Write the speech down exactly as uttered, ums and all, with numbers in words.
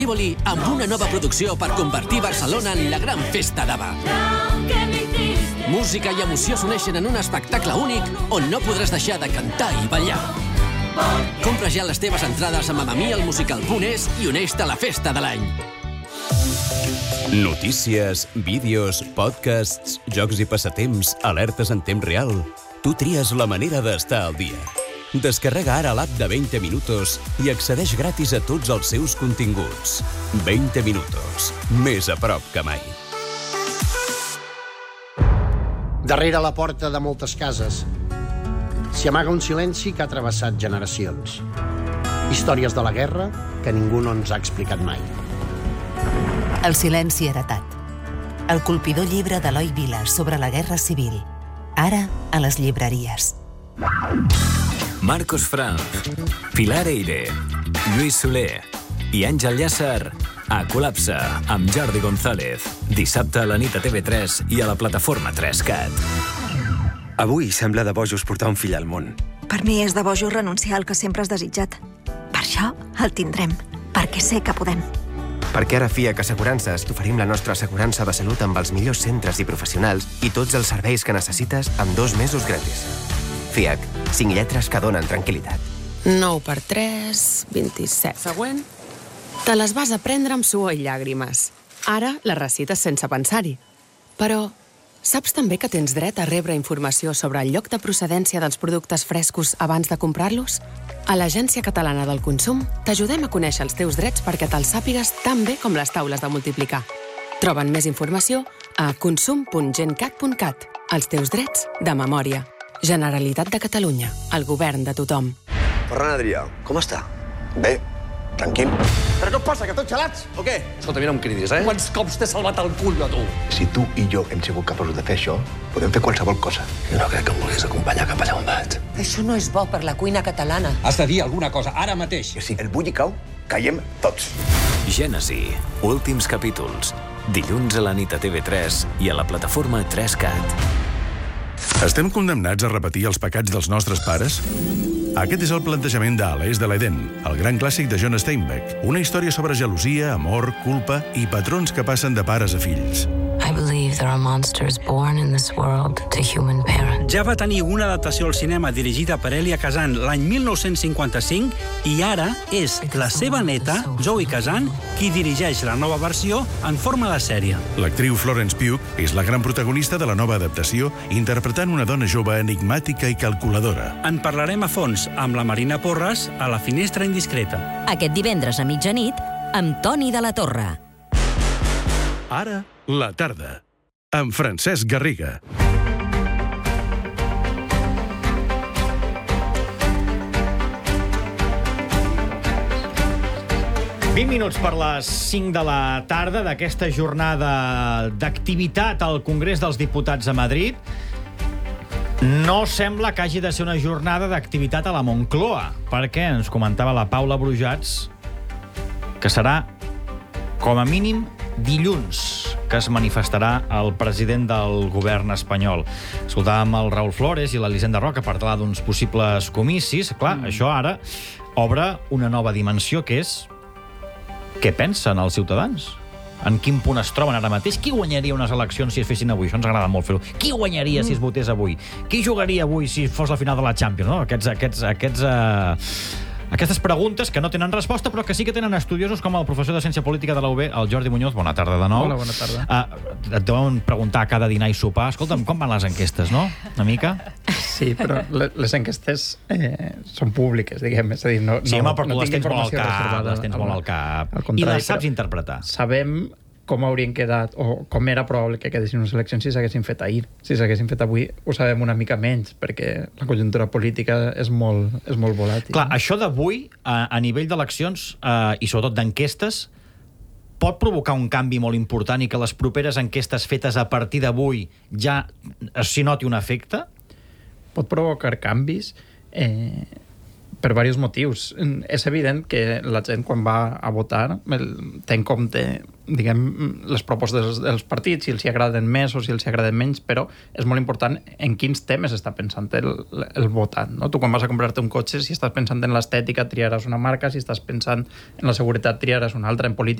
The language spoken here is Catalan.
Tívoli amb una nova producció per convertir Barcelona en la gran festa d'Ava. Música i emoció s'uneixen en un espectacle únic on no podràs deixar de cantar i ballar. Compra ja les teves entrades a mamamialmusical punt es i uneix-te a la festa de l'any. Notícies, vídeos, podcasts, jocs i passatemps, alertes en temps real. Tu tries la manera d'estar al dia. Descarrega ara l'app de veinte minutos i accedeix gratis a tots els seus continguts. veinte minutos, més a prop que mai. Darrere la porta de moltes cases s'hi amaga un silenci que ha travessat generacions. Històries de la guerra que ningú no ens ha explicat mai. El silenci heretat. El colpidor llibre d'Eloi Vila sobre la Guerra Civil. Ara a les llibreries. Marcos Franz, Pilar Eire, Lluís Soler i Àngel Llàcer a Col·lapse amb Jordi González. Dissabte a la nit a T V tres i a la plataforma tres cat. Avui sembla de bojos portar un fill al món. Per mi és de bojos renunciar al que sempre has desitjat. Per això el tindrem, perquè sé que podem. Perquè ara a F I A C Assegurances t'oferim la nostra assegurança de salut amb els millors centres i professionals i tots els serveis que necessites amb dos mesos gratis. F I A C, cinc lletres que donen tranquil·litat. nou per tres, vint-i-set. Següent. Te les vas aprendre amb suor i llàgrimes. Ara les recites sense pensar-hi. Però saps també que tens dret a rebre informació sobre el lloc de procedència dels productes frescos abans de comprar-los? A l'Agència Catalana del Consum t'ajudem a conèixer els teus drets perquè te'ls sàpigues tan bé com les taules de multiplicar. Troben més informació a consum punt gencat punt cat. Els teus drets de memòria. Generalitat de Catalunya, el govern de tothom. Ferran Adrià, com està? Bé, tranquil. Però què et passa, que tots gelats, o què? Escolta, mira, no em cridis, eh? Quants cops t'he salvat el cul, a tu? Si tu i jo hem sigut capaços de fer això, podem fer qualsevol cosa. Jo no crec que em vulguis acompanyar cap allà on vaig. Això no és bo per la cuina catalana. Has de dir alguna cosa, ara mateix. I si el bulli cau, caiem tots. Gènesi, últims capítols. Dilluns a la nit a T V tres i a la plataforma tres cat. Estem condemnats a repetir els pecats dels nostres pares? Aquest és el plantejament d'Ales de l'Eden, el gran clàssic de John Steinbeck. Una història sobre gelosia, amor, culpa i patrons que passen de pares a fills. I believe there are monsters born in this world to human parents. Ja va tenir una adaptació al cinema dirigida per Elia Kazan l'any mil nou-cents cinquanta-cinc i ara és la seva neta, Zoe Kazan, qui dirigeix la nova versió en forma de sèrie. L'actriu Florence Pugh és la gran protagonista de la nova adaptació, interpretant una dona jove enigmàtica i calculadora. En parlarem a fons amb la Marina Porres a La Finestra Indiscreta. Aquest divendres a mitjanit amb Toni de la Torre. Ara, la tarda, amb Francesc Garriga. vint minuts per les cinc de la tarda d'aquesta jornada d'activitat al Congrés dels Diputats a Madrid. No sembla que hagi de ser una jornada d'activitat a la Moncloa, perquè ens comentava la Paula Brujats que serà, com a mínim, dilluns, que es manifestarà el president del govern espanyol. Escoltàvem el Raül Flores i l'Elisenda Roca parlar d'uns possibles comicis. Clar, mm. això ara obre una nova dimensió, que és què pensen els ciutadans? En quin punt es troben ara mateix? Qui guanyaria unes eleccions si es fessin avui? Això ens agrada molt fer-ho. Qui guanyaria mm. si es votés avui? Qui jugaria avui si fos la final de la Champions? No? Aquests... aquests, aquests uh... Aquestes preguntes que no tenen resposta, però que sí que tenen estudiosos com el professor de Ciència Política de la U B, el Jordi Muñoz. Bona tarda de nou. Hola, bona tarda. Uh, et deuen preguntar a cada dinar i sopar. Escolta'm, com van les enquestes, no? Una mica? Sí, però les enquestes eh, són públiques, diguem. És a dir, no, sí, home, però no, tu no les tens molt al cap, les tens molt al cap. I les saps interpretar. Sabem com haurien quedat, o com era probable que quedessin unes eleccions si s'haguessin fet ahir. Si s'haguessin fet avui, ho sabem una mica menys, perquè la conjuntura política és molt, és molt volàtil. Clar, això d'avui, a, a nivell d'eleccions, eh, i sobretot d'enquestes, pot provocar un canvi molt important i que les properes enquestes fetes a partir d'avui ja s'hi noti un efecte? Pot provocar canvis, eh, per diversos motius. És evident que la gent, quan va a votar, té en compte, diguem, les propostes dels partits, si els hi agraden més o si els hi agraden menys, però és molt important en quins temes està pensant el, el votant. No? Tu, quan vas a comprar-te un cotxe, si estàs pensant en l'estètica, triaràs una marca, si estàs pensant en la seguretat, triaràs una altra, en política